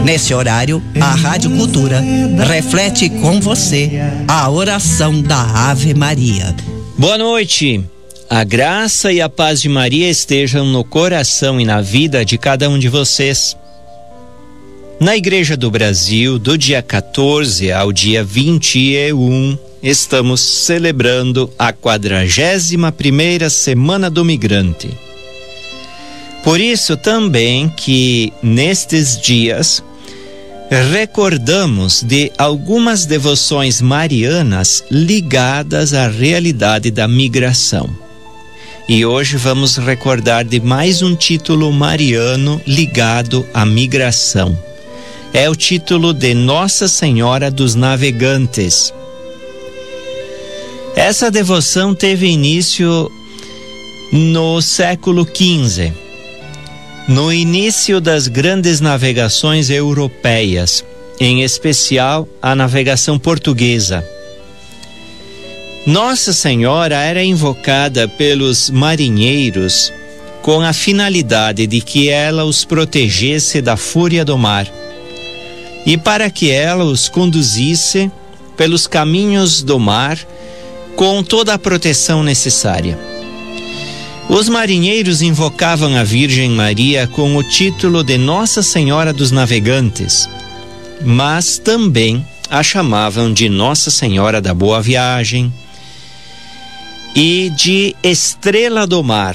Nesse horário, a Rádio Cultura reflete com você a oração da Ave Maria. Boa noite. A graça e a paz de Maria estejam no coração e na vida de cada um de vocês. Na Igreja do Brasil, do dia 14 ao dia 21, estamos celebrando a 41ª Semana do Migrante. Por isso também que nestes dias recordamos de algumas devoções marianas ligadas à realidade da migração. E hoje vamos recordar de mais um título mariano ligado à migração. É o título de Nossa Senhora dos Navegantes. Essa devoção teve início no século XV. No início das grandes navegações europeias, em especial a navegação portuguesa. Nossa Senhora era invocada pelos marinheiros com a finalidade de que ela os protegesse da fúria do mar e para que ela os conduzisse pelos caminhos do mar com toda a proteção necessária. Os marinheiros invocavam a Virgem Maria com o título de Nossa Senhora dos Navegantes, mas também a chamavam de Nossa Senhora da Boa Viagem e de Estrela do Mar.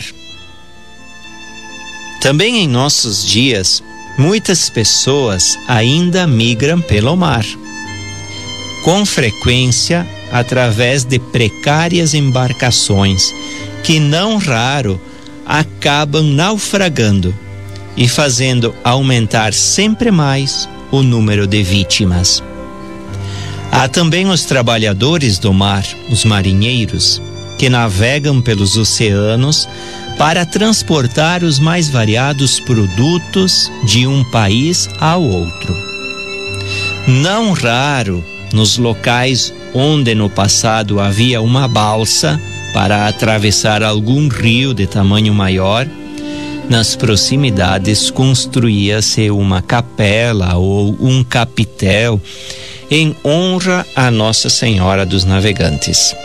Também em nossos dias, muitas pessoas ainda migram pelo mar, com frequência através de precárias embarcações que não raro acabam naufragando e fazendo aumentar sempre mais o número de vítimas. Há também os trabalhadores do mar, os marinheiros, que navegam pelos oceanos para transportar os mais variados produtos de um país ao outro. Não raro, nos locais onde no passado havia uma balsa para atravessar algum rio de tamanho maior, nas proximidades construía-se uma capela ou um capitel em honra a Nossa Senhora dos Navegantes.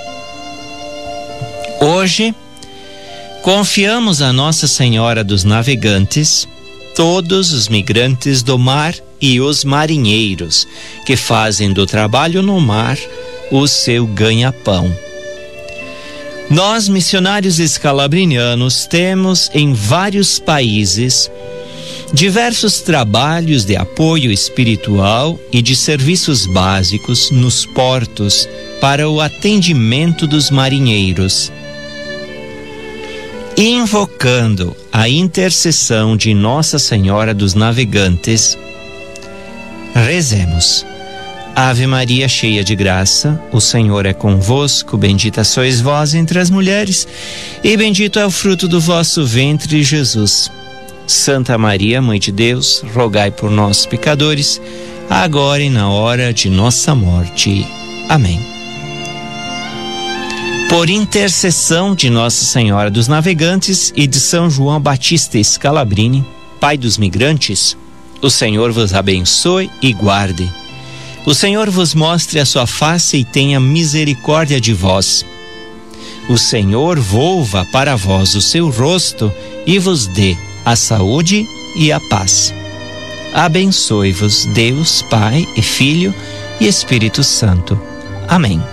Hoje, confiamos a Nossa Senhora dos Navegantes todos os migrantes do mar e os marinheiros que fazem do trabalho no mar o seu ganha-pão. Nós, missionários escalabrinianos, temos em vários países diversos trabalhos de apoio espiritual e de serviços básicos nos portos para o atendimento dos marinheiros. Invocando a intercessão de Nossa Senhora dos Navegantes, rezemos. Ave Maria, cheia de graça, o Senhor é convosco, bendita sois vós entre as mulheres, e bendito é o fruto do vosso ventre, Jesus. Santa Maria, Mãe de Deus, rogai por nós, pecadores, agora e na hora de nossa morte. Amém. Por intercessão de Nossa Senhora dos Navegantes e de São João Batista Scalabrini, Pai dos migrantes, o Senhor vos abençoe e guarde. O Senhor vos mostre a sua face e tenha misericórdia de vós. O Senhor volva para vós o seu rosto e vos dê a saúde e a paz. Abençoe-vos Deus, Pai e Filho e Espírito Santo. Amém.